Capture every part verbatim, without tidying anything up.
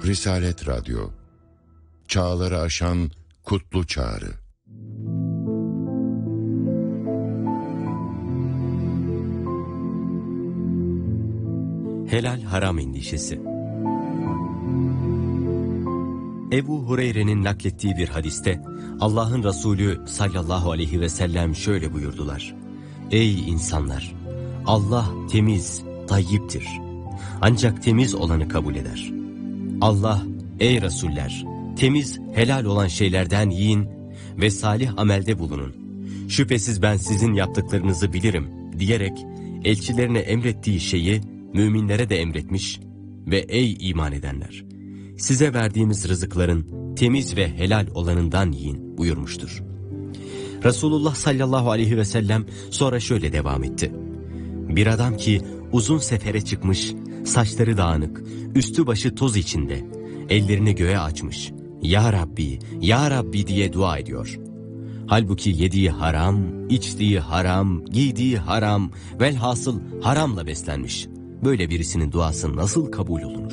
Risalet Radyo, çağları aşan kutlu çağrı. Helal haram endişesi. Ebu Hureyre'nin naklettiği bir hadiste Allah'ın Resulü sallallahu aleyhi ve sellem şöyle buyurdular: Ey insanlar! Allah temiz, tayyiptir. Ancak temiz olanı kabul eder. Allah, ey Resuller! Temiz, helal olan şeylerden yiyin ve salih amelde bulunun. Şüphesiz ben sizin yaptıklarınızı bilirim diyerek elçilerine emrettiği şeyi müminlere de emretmiş ve ey iman edenler! Size verdiğimiz rızıkların temiz ve helal olanından yiyin buyurmuştur. Resulullah sallallahu aleyhi ve sellem sonra şöyle devam etti: Bir adam ki uzun sefere çıkmış, saçları dağınık, üstü başı toz içinde, ellerini göğe açmış, Ya Rabbi, Ya Rabbi diye dua ediyor. Halbuki yediği haram, içtiği haram, giydiği haram, velhasıl haramla beslenmiş. Böyle birisinin duası nasıl kabul olunur?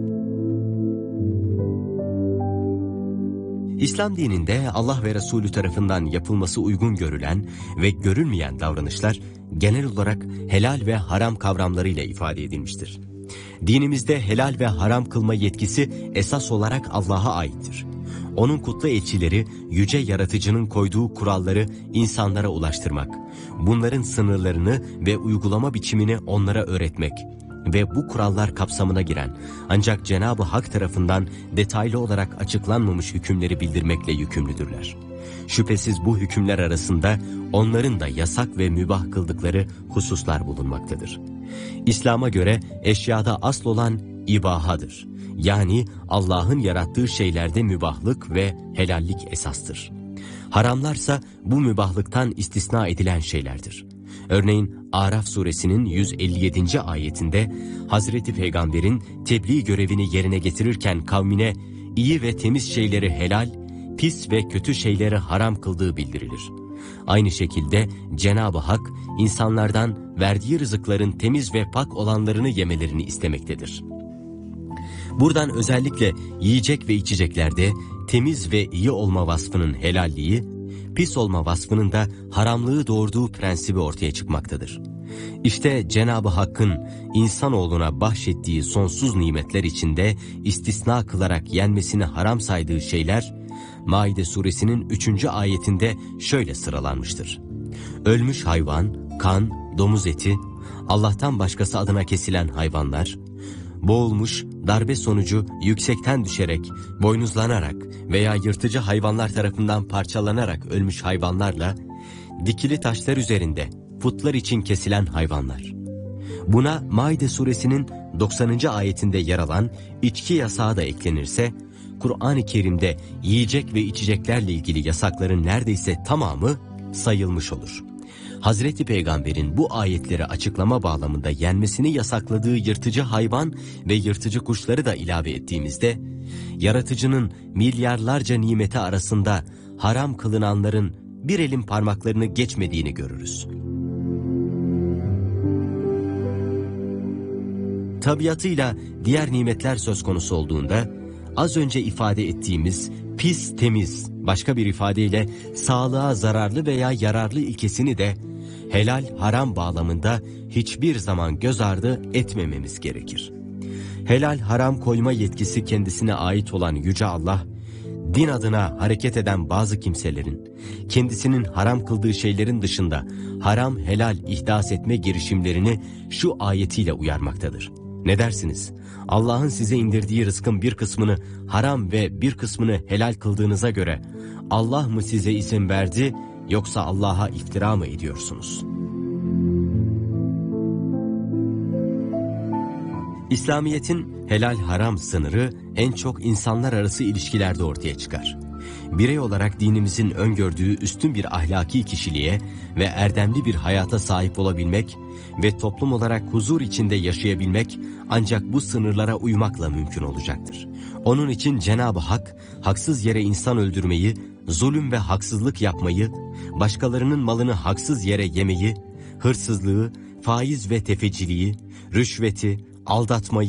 İslam dininde Allah ve Resulü tarafından yapılması uygun görülen ve görülmeyen davranışlar genel olarak helal ve haram kavramlarıyla ifade edilmiştir. Dinimizde helal ve haram kılma yetkisi esas olarak Allah'a aittir. Onun kutlu elçileri yüce yaratıcının koyduğu kuralları insanlara ulaştırmak, bunların sınırlarını ve uygulama biçimini onlara öğretmek ve bu kurallar kapsamına giren ancak Cenab-ı Hak tarafından detaylı olarak açıklanmamış hükümleri bildirmekle yükümlüdürler. Şüphesiz bu hükümler arasında onların da yasak ve mübah kıldıkları hususlar bulunmaktadır. İslam'a göre eşyada asıl olan ibahadır. Yani Allah'ın yarattığı şeylerde mübahlık ve helallik esastır. Haramlarsa bu mübahlıktan istisna edilen şeylerdir. Örneğin Araf suresinin yüz elli yedinci ayetinde Hazreti Peygamber'in tebliğ görevini yerine getirirken kavmine iyi ve temiz şeyleri helal, pis ve kötü şeyleri haram kıldığı bildirilir. Aynı şekilde Cenab-ı Hak insanlardan verdiği rızıkların temiz ve pak olanlarını yemelerini istemektedir. Buradan özellikle yiyecek ve içeceklerde temiz ve iyi olma vasfının helalliği, pis olma vasfının da haramlığı doğurduğu prensibi ortaya çıkmaktadır. İşte Cenab-ı Hakk'ın insanoğluna bahşettiği sonsuz nimetler içinde istisna kılarak yenmesini haram saydığı şeyler, Maide suresinin üçüncü ayetinde şöyle sıralanmıştır: Ölmüş hayvan, kan, domuz eti, Allah'tan başkası adına kesilen hayvanlar, boğulmuş, darbe sonucu yüksekten düşerek, boynuzlanarak veya yırtıcı hayvanlar tarafından parçalanarak ölmüş hayvanlarla, dikili taşlar üzerinde putlar için kesilen hayvanlar. Buna Maide suresinin doksanıncı ayetinde yer alan içki yasağı da eklenirse, Kur'an-ı Kerim'de yiyecek ve içeceklerle ilgili yasakların neredeyse tamamı sayılmış olur. Hazreti Peygamber'in bu ayetleri açıklama bağlamında yenmesini yasakladığı yırtıcı hayvan ve yırtıcı kuşları da ilave ettiğimizde, yaratıcının milyarlarca nimeti arasında haram kılınanların bir elin parmaklarını geçmediğini görürüz. Tabiatıyla diğer nimetler söz konusu olduğunda, az önce ifade ettiğimiz pis temiz, başka bir ifadeyle sağlığa zararlı veya yararlı ilkesini de helal haram bağlamında hiçbir zaman göz ardı etmememiz gerekir. Helal haram koyma yetkisi kendisine ait olan Yüce Allah, din adına hareket eden bazı kimselerin kendisinin haram kıldığı şeylerin dışında haram helal ihdas etme girişimlerini şu ayetiyle uyarmaktadır. Ne dersiniz? Allah'ın size indirdiği rızkın bir kısmını haram ve bir kısmını helal kıldığınıza göre Allah mı size izin verdi, yoksa Allah'a iftira mı ediyorsunuz? İslamiyet'in helal haram sınırı en çok insanlar arası ilişkilerde ortaya çıkar. Birey olarak dinimizin öngördüğü üstün bir ahlaki kişiliğe ve erdemli bir hayata sahip olabilmek ve toplum olarak huzur içinde yaşayabilmek ancak bu sınırlara uymakla mümkün olacaktır. Onun için Cenab-ı Hak haksız yere insan öldürmeyi, zulüm ve haksızlık yapmayı, başkalarının malını haksız yere yemeyi, hırsızlığı, faiz ve tefeciliği, rüşveti, aldatmayı,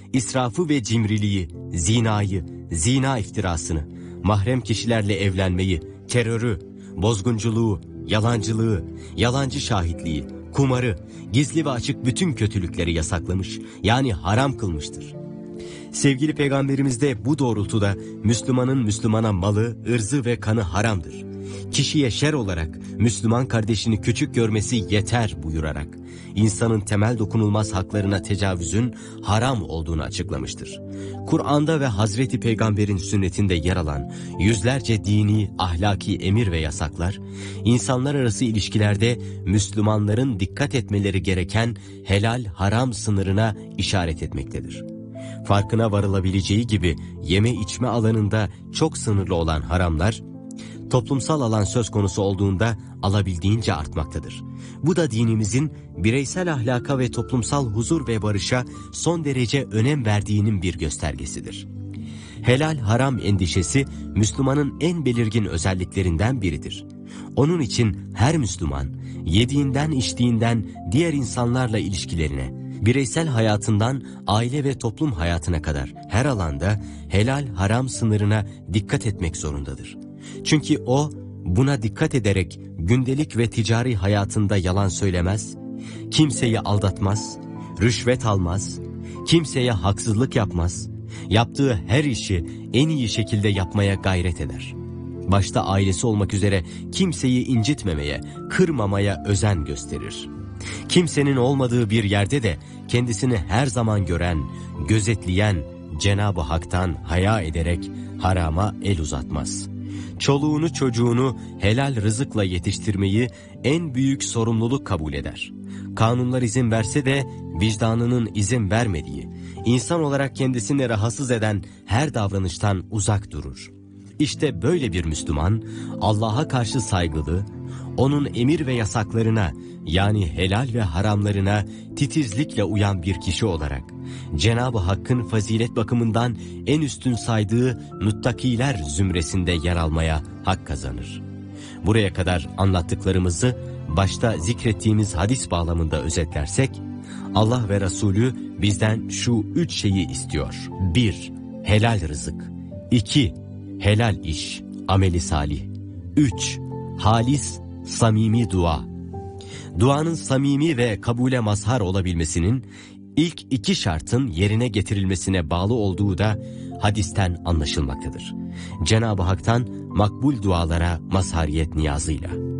israfı ve cimriliği, zinayı, zina iftirasını, mahrem kişilerle evlenmeyi, terörü, bozgunculuğu, yalancılığı, yalancı şahitliği, kumarı, gizli ve açık bütün kötülükleri yasaklamış, yani haram kılmıştır. Sevgili Peygamberimiz de bu doğrultuda Müslümanın Müslümana malı, ırzı ve kanı haramdır. Kişiye şer olarak Müslüman kardeşini küçük görmesi yeter buyurarak insanın temel dokunulmaz haklarına tecavüzün haram olduğunu açıklamıştır. Kur'an'da ve Hazreti Peygamber'in sünnetinde yer alan yüzlerce dini, ahlaki emir ve yasaklar, insanlar arası ilişkilerde Müslümanların dikkat etmeleri gereken helal haram sınırına işaret etmektedir. Farkına varılabileceği gibi yeme içme alanında çok sınırlı olan haramlar, toplumsal alan söz konusu olduğunda alabildiğince artmaktadır. Bu da dinimizin bireysel ahlaka ve toplumsal huzur ve barışa son derece önem verdiğinin bir göstergesidir. Helal haram endişesi Müslümanın en belirgin özelliklerinden biridir. Onun için her Müslüman yediğinden içtiğinden diğer insanlarla ilişkilerine, bireysel hayatından aile ve toplum hayatına kadar her alanda helal haram sınırına dikkat etmek zorundadır. Çünkü o buna dikkat ederek gündelik ve ticari hayatında yalan söylemez, kimseyi aldatmaz, rüşvet almaz, kimseye haksızlık yapmaz, yaptığı her işi en iyi şekilde yapmaya gayret eder. Başta ailesi olmak üzere kimseyi incitmemeye, kırmamaya özen gösterir. Kimsenin olmadığı bir yerde de kendisini her zaman gören, gözetleyen Cenab-ı Hak'tan haya ederek harama el uzatmaz. Çoluğunu çocuğunu helal rızıkla yetiştirmeyi en büyük sorumluluk kabul eder. Kanunlar izin verse de vicdanının izin vermediği, insan olarak kendisini rahatsız eden her davranıştan uzak durur. İşte böyle bir Müslüman, Allah'a karşı saygılı, onun emir ve yasaklarına, yani helal ve haramlarına titizlikle uyan bir kişi olarak, Cenab-ı Hakk'ın fazilet bakımından en üstün saydığı muttakiler zümresinde yer almaya hak kazanır. Buraya kadar anlattıklarımızı başta zikrettiğimiz hadis bağlamında özetlersek, Allah ve Resulü bizden şu üç şeyi istiyor. bir Helal rızık. iki Helal iş, ameli salih. üç Halis, samimi dua. Duanın samimi ve kabule mazhar olabilmesinin ilk iki şartın yerine getirilmesine bağlı olduğu da hadisten anlaşılmaktadır. Cenab-ı Hak'tan makbul dualara mazhariyet niyazıyla.